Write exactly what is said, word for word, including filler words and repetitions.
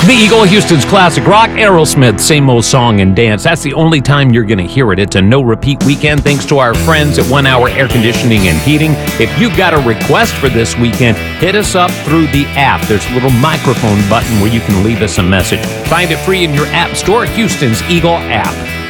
The Eagle, Houston's classic rock, Aerosmith, same old song and dance. That's the only time you're going to hear it. It's a no-repeat weekend thanks to our friends at One Hour Air Conditioning and Heating. If you've got a request for this weekend, hit us up through the app. There's a little microphone button where you can leave us a message. Find it free in your app store, Houston's Eagle app.